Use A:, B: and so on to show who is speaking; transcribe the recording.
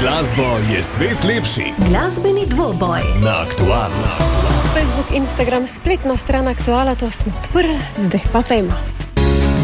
A: glasbo je svet lepši.
B: Glasbeni dvoboj
A: Na Aktualu.
C: Facebook, Instagram, spletna stran Aktuala, to smo odprli, zdaj pa pejmo.